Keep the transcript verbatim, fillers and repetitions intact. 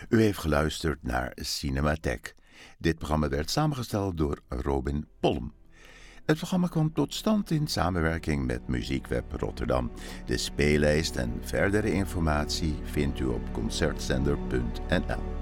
U heeft geluisterd naar Cinematheek. Dit programma werd samengesteld door Robin Polm. Het programma kwam tot stand in samenwerking met Muziekweb Rotterdam. De speellijst en verdere informatie vindt u op concertzender punt n l.